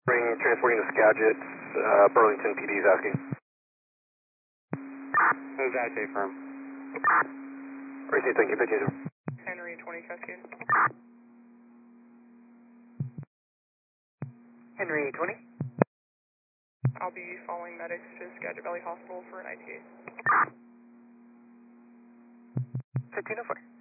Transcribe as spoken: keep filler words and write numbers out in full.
Bring transporting to Skagit, uh, Burlington P D is asking. Who's that say firm? Racing, thank you, fifteen. Henry twenty Cascade. Henry twenty. I'll be following medics to Skagit Valley Hospital for an I T A. fifteen oh four.